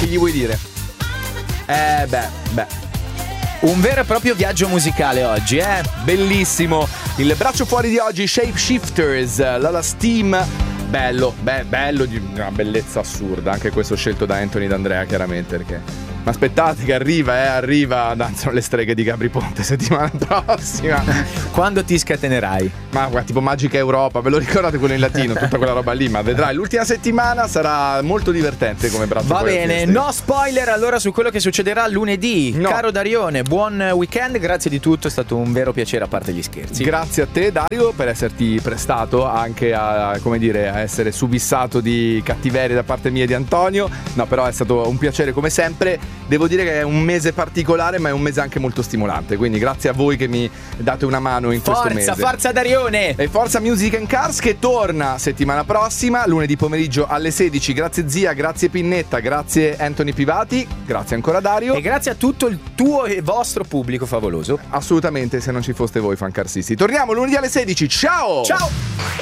che gli vuoi dire? Beh. Un vero e proprio viaggio musicale oggi, Bellissimo. Il braccio fuori di oggi, Shapeshifters, Lola Steam. Bello, di una bellezza assurda. Anche questo scelto da Anthony D'Andrea, chiaramente, perché... Ma aspettate che arriva, danzano le streghe di Gabri Ponte settimana prossima. Quando ti scatenerai? Ma guarda, tipo Magica Europa, ve lo ricordate quello in latino, tutta quella roba lì, ma vedrai, l'ultima settimana sarà molto divertente come braccio. Va bene, no spoiler allora su quello che succederà lunedì. No. Caro Darione, buon weekend, grazie di tutto, è stato un vero piacere a parte gli scherzi. Grazie a te Dario per esserti prestato anche a, come dire, a essere subissato di cattiveria da parte mia e di Antonio. No, però è stato un piacere come sempre. Devo dire che è un mese particolare, ma è un mese anche molto stimolante, quindi grazie a voi che mi date una mano in questo mese. Forza Darione! E forza Music and Cars che torna settimana prossima, lunedì pomeriggio alle 16. Grazie zia, grazie Pinnetta, grazie Anthony Pivati, grazie ancora Dario. E grazie a tutto il tuo e vostro pubblico favoloso. Assolutamente, se non ci foste voi fancarsisti. Torniamo lunedì alle 16, ciao! Ciao!